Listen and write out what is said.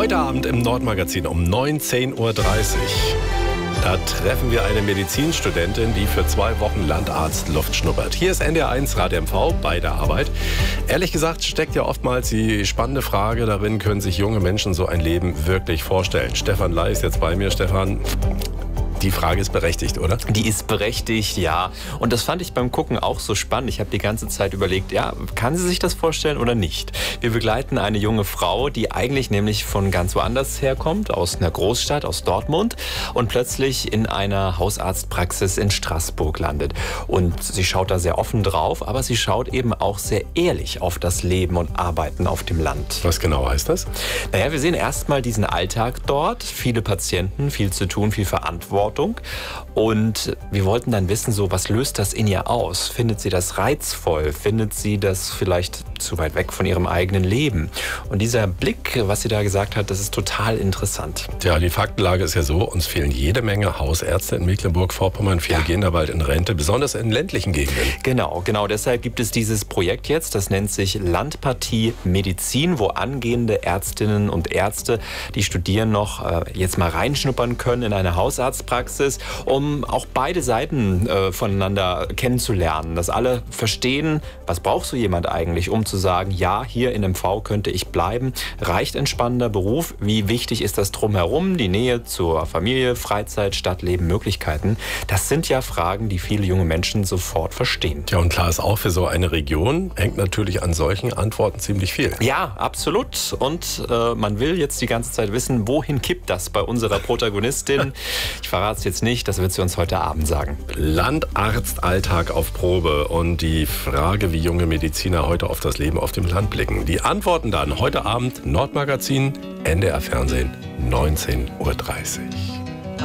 Heute Abend im Nordmagazin um 19:30 Uhr. Da treffen wir eine Medizinstudentin, die für 2 Wochen Landarztluft schnuppert. Hier ist NDR1 Radio MV bei der Arbeit. Ehrlich gesagt steckt ja oftmals die spannende Frage darin, können sich junge Menschen so ein Leben wirklich vorstellen? Stefan Ley ist jetzt bei mir. Stefan, die Frage ist berechtigt, oder? Die ist berechtigt, ja. Und das fand ich beim Gucken auch so spannend. Ich habe die ganze Zeit überlegt, ja, kann sie sich das vorstellen oder nicht? Wir begleiten eine junge Frau, die eigentlich nämlich von ganz woanders herkommt, aus einer Großstadt, aus Dortmund, und plötzlich in einer Hausarztpraxis in Straßburg landet. Und sie schaut da sehr offen drauf, aber sie schaut eben auch sehr ehrlich auf das Leben und Arbeiten auf dem Land. Was genau heißt das? Naja, wir sehen erstmal diesen Alltag dort. Viele Patienten, viel zu tun, viel Verantwortung. Und wir wollten dann wissen, so, was löst das in ihr aus? Findet sie das reizvoll? Findet sie das vielleicht zu weit weg von ihrem eigenen Leben? Und dieser Blick, was sie da gesagt hat, das ist total interessant. Ja, die Faktenlage ist ja so, uns fehlen jede Menge Hausärzte in Mecklenburg-Vorpommern. Viele gehen da bald in Rente, besonders in ländlichen Gegenden. Genau. Deshalb gibt es dieses Projekt jetzt, das nennt sich Landpartie Medizin, wo angehende Ärztinnen und Ärzte, die studieren noch, jetzt mal reinschnuppern können in eine Hausarztpraxis, um auch beide Seiten voneinander kennenzulernen, dass alle verstehen, was braucht so jemand eigentlich, um zu sagen, ja, hier in MV könnte ich bleiben. Reicht ein spannender Beruf? Wie wichtig ist das drumherum? Die Nähe zur Familie, Freizeit, Stadtleben, Möglichkeiten? Das sind ja Fragen, die viele junge Menschen sofort verstehen. Ja, und klar ist auch, für so eine Region hängt natürlich an solchen Antworten ziemlich viel. Ja, absolut. Und man will jetzt die ganze Zeit wissen, wohin kippt das bei unserer Protagonistin? Ich verrate es jetzt nicht, das wird sie uns heute Abend sagen. Landarztalltag auf Probe und die Frage, wie junge Mediziner heute auf das Leben auf dem Land blicken. Die Antworten dann heute Abend, Nordmagazin, NDR Fernsehen, 19:30 Uhr.